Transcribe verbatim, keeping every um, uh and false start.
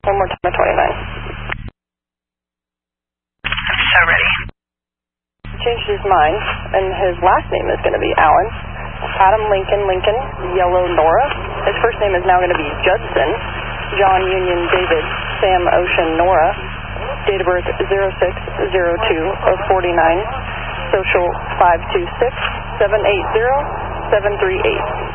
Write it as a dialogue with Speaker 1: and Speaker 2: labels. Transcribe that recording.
Speaker 1: One more time at twenty-nine.
Speaker 2: I'm so ready.
Speaker 1: Changed his mind, and his last name is going to be Allen. Adam Lincoln Lincoln, Yellow Nora. His first name is now going to be Judson. John Union David Sam Ocean Nora. Date of birth zero six zero two of forty-nine. Social five two six seven eight zero seven three eight.